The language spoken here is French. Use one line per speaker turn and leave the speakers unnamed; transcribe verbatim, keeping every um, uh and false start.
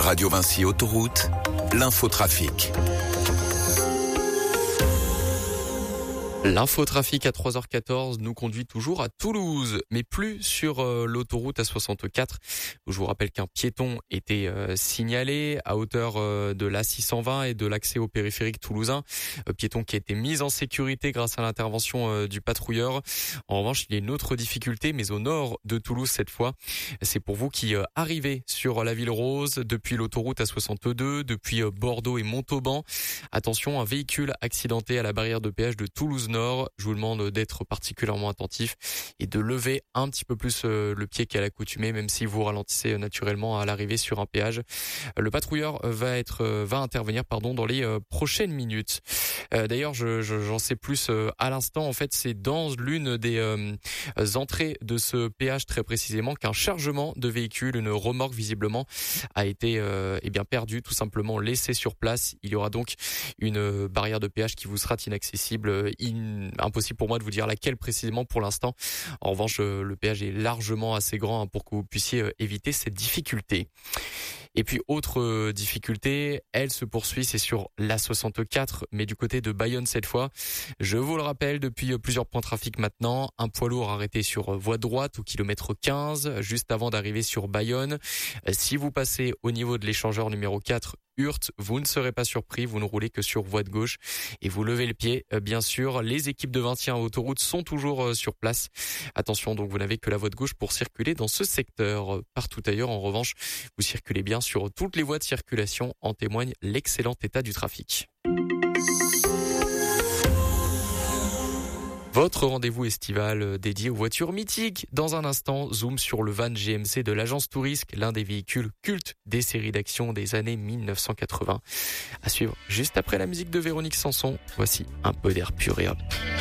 Radio Vinci Autoroute, l'infotrafic.
L'infotrafic à trois heures quatorze nous conduit toujours à Toulouse, mais plus sur euh, l'autoroute A soixante-quatre. Je vous rappelle qu'un piéton était euh, signalé à hauteur euh, de l'A six cent vingt et de l'accès au périphérique toulousain. Euh, piéton qui a été mis en sécurité grâce à l'intervention euh, du patrouilleur. En revanche, il y a une autre difficulté, mais au nord de Toulouse cette fois. C'est pour vous qui euh, arrivez sur la Ville Rose depuis l'autoroute A soixante-deux, depuis euh, Bordeaux et Montauban. Attention, un véhicule accidenté à la barrière de péage de Toulouse Nord. Je vous demande d'être particulièrement attentif et de lever un petit peu plus le pied qu'à l'accoutumée, même si vous ralentissez naturellement à l'arrivée sur un péage. Le patrouilleur va être, va intervenir, pardon, dans les prochaines minutes. D'ailleurs, je, je, j'en sais plus à l'instant. En fait, c'est dans l'une des euh, entrées de ce péage très précisément qu'un chargement de véhicules, une remorque visiblement, a été euh, eh bien perdu, tout simplement laissé sur place. Il y aura donc une barrière de péage qui vous sera inaccessible. In Impossible pour moi de vous dire laquelle précisément pour l'instant. En revanche, le péage est largement assez grand pour que vous puissiez éviter cette difficulté. Et puis autre difficulté, elle se poursuit, c'est sur l'A soixante-quatre, mais du côté de Bayonne cette fois. Je vous le rappelle, depuis plusieurs points de trafic maintenant, un poids lourd arrêté sur voie droite au kilomètre quinze, juste avant d'arriver sur Bayonne. Si vous passez au niveau de l'échangeur numéro quatre, Hurte, vous ne serez pas surpris, vous ne roulez que sur voie de gauche et vous levez le pied. Bien sûr, les équipes de Vinci Autoroute sont toujours sur place. Attention, donc vous n'avez que la voie de gauche pour circuler dans ce secteur. Partout ailleurs, en revanche, vous circulez bien sur toutes les voies de circulation, en témoigne l'excellent état du trafic. Votre rendez-vous estival dédié aux voitures mythiques. Dans un instant, zoom sur le van G M C de l'agence Tourisque, l'un des véhicules cultes des séries d'action des années mille neuf cent quatre-vingts. À suivre juste après la musique de Véronique Sanson. Voici un peu d'air pur et hop.